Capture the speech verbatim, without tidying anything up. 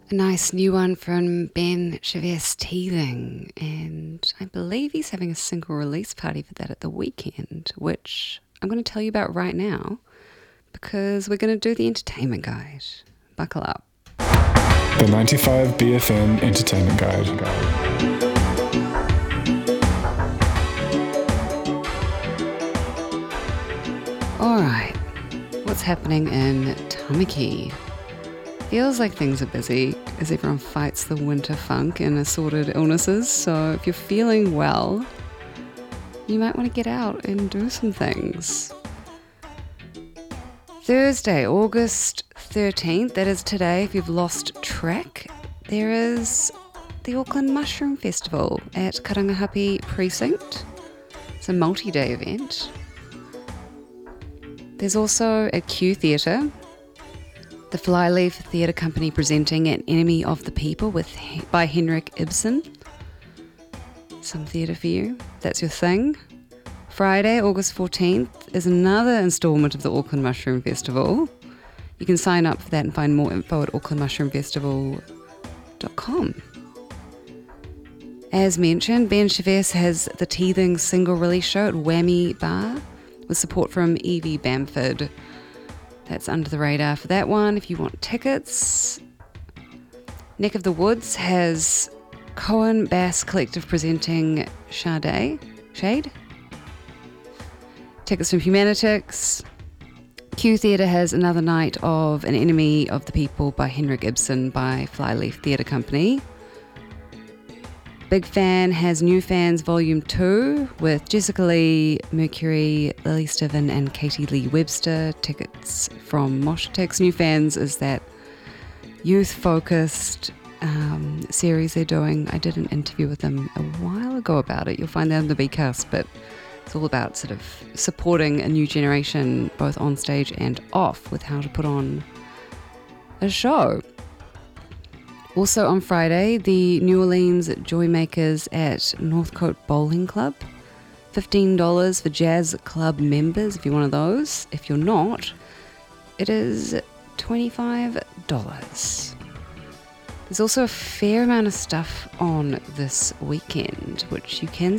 A nice new one from Ben Chavez Teething, and I believe he's having a single release party for that at the weekend, which I'm going to tell you about right now because we're going to do the entertainment guide. Buckle up. The ninety-five B F M Entertainment Guide. Alright, what's happening in Tamaki? Feels like things are busy as everyone fights the winter funk and assorted illnesses, so if you're feeling well, you might want to get out and do some things. Thursday, August thirteenth, that is today if you've lost track, there is the Auckland Mushroom Festival at Karangahape Precinct. It's a multi-day event. There's also at Q Theatre, the Flyleaf Theatre Company presenting An Enemy of the People with by Henrik Ibsen. Some theatre for you, if that's your thing. Friday, August fourteenth, is another instalment of the Auckland Mushroom Festival. You can sign up for that and find more info at auckland mushroom festival dot com. As mentioned, Ben Chavez has the Teething single release show at Whammy Bar with support from Evie Bamford. That's under the radar for that one if you want tickets. Neck of the Woods has Cohen Bass Collective presenting Sade, Shade. Tickets from Humanitix. Q Theatre has another night of An Enemy of the People by Henrik Ibsen by Flyleaf Theatre Company. Big Fan has New Fans Volume two with Jessica Lee, Mercury, Lily Stiven and Katie Lee Webster. Tickets from Moshitix. New Fans is that youth-focused um, series they're doing. I did an interview with them a while ago about it. You'll find that on the Bcast, but it's all about sort of supporting a new generation both on stage and off with how to put on a show. Also on Friday, the New Orleans Joymakers at Northcote Bowling Club. fifteen dollars for jazz club members if you're one of those. If you're not, it is twenty-five dollars. There's also a fair amount of stuff on this weekend, which you can